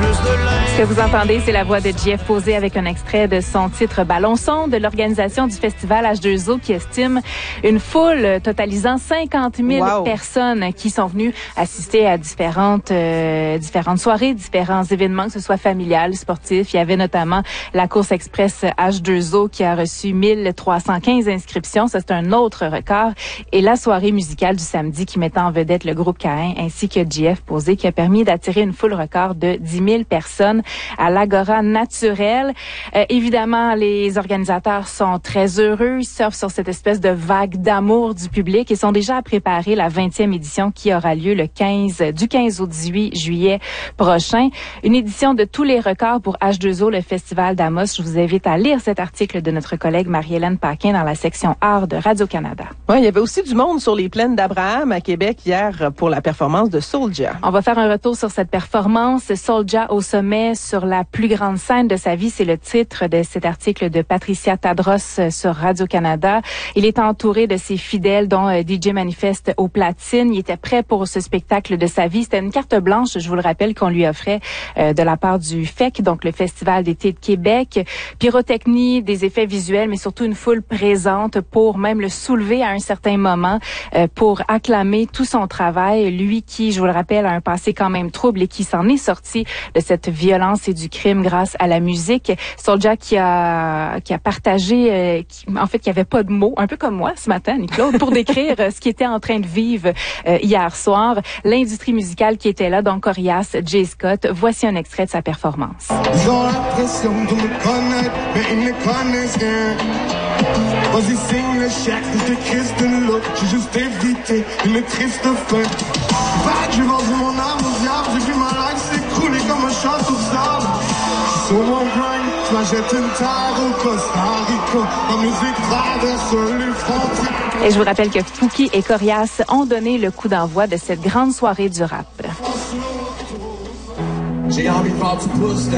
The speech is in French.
Ce que vous entendez, c'est la voix de JF Posé avec un extrait de son titre Balançon de l'organisation du festival H2O qui estime une foule totalisant 50 000 personnes qui sont venues assister à différentes soirées, différents événements, que ce soit familial, sportif. Il y avait notamment la course express H2O qui a reçu 1315 inscriptions. Ça, c'est un autre record. Et la soirée musicale du samedi qui mettait en vedette le groupe Caïn ainsi que JF Posé qui a permis d'attirer une foule record de 10 000 personnes à l'Agora naturelle. Évidemment, les organisateurs sont très heureux. Ils surfent sur cette espèce de vague d'amour du public et sont déjà à préparer la 20e édition qui aura lieu du 15 au 18 juillet prochain. Une édition de tous les records pour H2O, le Festival d'Amos. Je vous invite à lire cet article de notre collègue Marie-Hélène Paquin dans la section Art de Radio-Canada. Ouais, il y avait aussi du monde sur les plaines d'Abraham à Québec hier pour la performance de Soulja. On va faire un retour sur cette performance. Soulja au sommet sur la plus grande scène de sa vie, c'est le titre de cet article de Patricia Tadros sur Radio-Canada. Il est entouré de ses fidèles, dont DJ Manifeste au platine. Il était prêt pour ce spectacle de sa vie. C'était une carte blanche, je vous le rappelle, qu'on lui offrait de la part du FEC, donc le Festival d'été de Québec. Pyrotechnie, des effets visuels, mais surtout une foule présente pour même le soulever à un certain moment, pour acclamer tout son travail. Lui qui, je vous le rappelle, a un passé quand même trouble et qui s'en est sorti de cette violence et du crime grâce à la musique. Soulja qui a partagé, qui avait pas de mots, un peu comme moi ce matin, Annie-Claude, pour décrire ce qu'il était en train de vivre hier soir. L'industrie musicale qui était là, donc Corias, Jay Scott. Voici un extrait de sa performance. Ils ont l'impression de me connaître, mais ils ne connaissent rien. Vas-y, signe le chèque, je te crisse d'une look. J'ai juste évité une triste fin. J'ai vendu mon âme au diable, j'ai vu ma life s'écrouler comme un château de sable. Sur mon grind, je m'achète une terre au Costa Rica. Ma musique traverse les frontières. Et je vous rappelle que Fouki et Corias ont donné le coup d'envoi de cette grande soirée du rap. J'ai envie de voir du pouce.